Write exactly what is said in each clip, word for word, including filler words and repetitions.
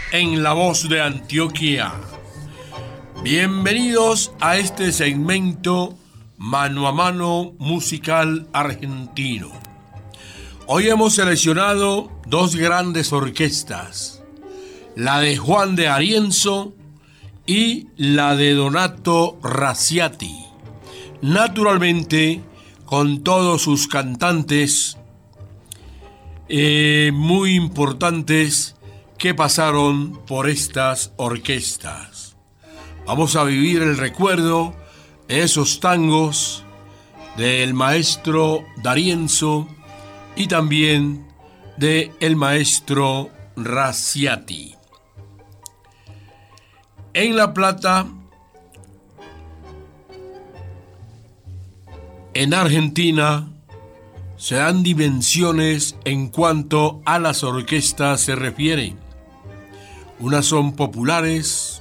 en La Voz de Antioquia. Bienvenidos a este segmento Mano a Mano Musical Argentino. Hoy hemos seleccionado dos grandes orquestas, la de Juan de Arienzo y la de Donato Raziati, naturalmente con todos sus cantantes eh, muy importantes que pasaron por estas orquestas. Vamos a vivir el recuerdo de esos tangos del maestro D'Arienzo y también del maestro Raziati. En La Plata, en Argentina, se dan dimensiones en cuanto a las orquestas se refiere. Unas son populares,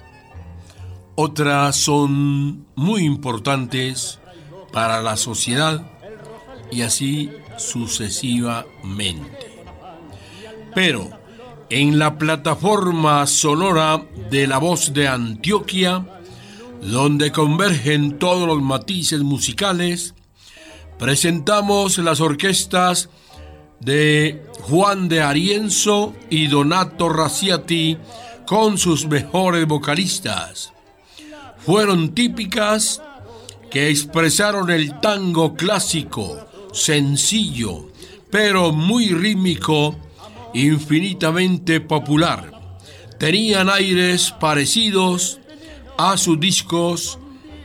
otras son muy importantes para la sociedad y así sucesivamente. Pero en la plataforma sonora de La Voz de Antioquia, donde convergen todos los matices musicales, presentamos las orquestas de Juan de Arienzo y Donato Raziati con sus mejores vocalistas. Fueron típicas que expresaron el tango clásico, sencillo, pero muy rítmico, infinitamente popular. Tenían aires parecidos a sus discos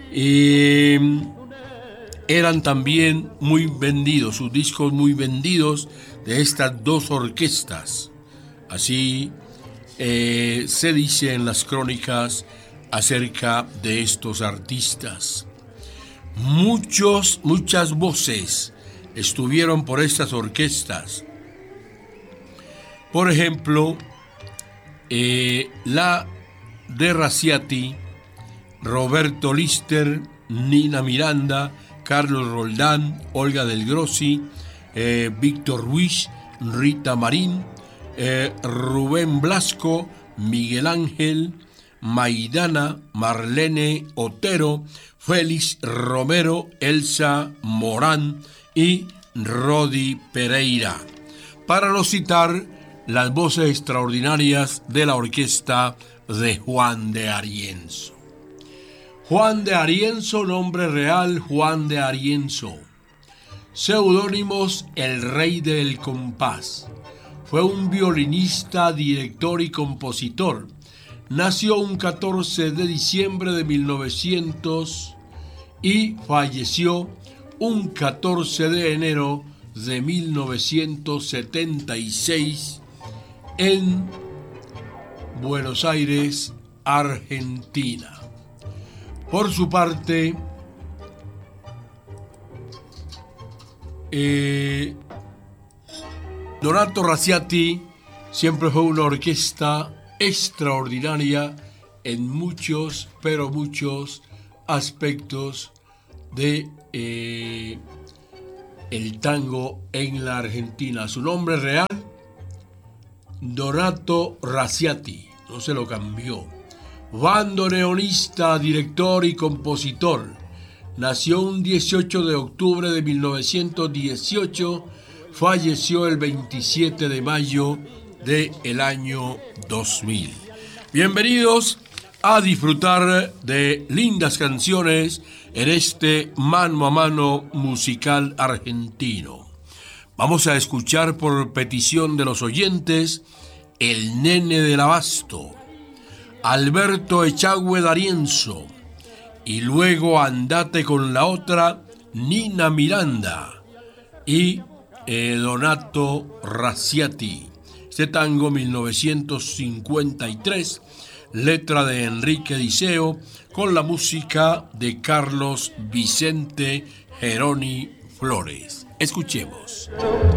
y eran también muy vendidos, sus discos muy vendidos de estas dos orquestas. Así eh, se dice en las crónicas acerca de estos artistas. Muchos, muchas voces estuvieron por estas orquestas. Por ejemplo, eh, la de Raziati, Roberto Lister, Nina Miranda, Carlos Roldán, Olga del Grossi, eh, Víctor Ruiz, Rita Marín, eh, Rubén Blasco, Miguel Ángel, Maidana, Marlene Otero, Félix Romero, Elsa Morán y Rodi Pereira, para no citar las voces extraordinarias de la orquesta de Juan de Arienzo. Juan de Arienzo, nombre real Juan de Arienzo. Seudónimos El Rey del Compás. Fue un violinista, director y compositor. Nació un catorce de diciembre de mil novecientos y falleció un catorce de enero de mil novecientos setenta y seis en Buenos Aires, Argentina. Por su parte, eh, Donato Raziati siempre fue una orquesta extraordinaria en muchos, pero muchos aspectos de eh, el tango en la Argentina. Su nombre real, Donato Raziati, no se lo cambió. Bandoneonista, director y compositor. Nació un dieciocho de octubre de mil novecientos dieciocho, falleció el veintisiete de mayo del año dos mil. Bienvenidos a disfrutar de lindas canciones en este mano a mano musical argentino. Vamos a escuchar por petición de los oyentes El Nene del Abasto, Alberto Echagüe D'Arienzo, y luego Andate con la otra, Nina Miranda y eh, Donato Raziati. Este tango mil novecientos cincuenta y tres, letra de Enrique Diceo, con la música de Carlos Vicente Geroni Flores. Escuchemos.